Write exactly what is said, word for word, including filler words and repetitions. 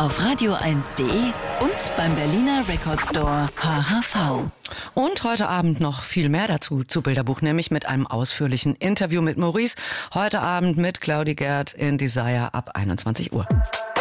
auf radio eins punkt de und beim Berliner Record Store H H V. Und heute Abend noch viel mehr dazu, zu Bilderbuch, nämlich mit einem ausführlichen Interview mit Maurice. Heute Abend mit Claudi Gerd in Desire ab einundzwanzig Uhr.